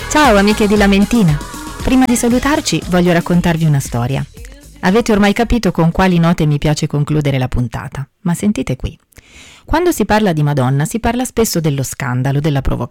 Ciao amiche di Lamentina! Prima di salutarci voglio raccontarvi una storia. Avete ormai capito con quali note mi piace concludere la puntata, ma sentite qui. Quando si parla di Madonna si parla spesso dello scandalo, della provocazione.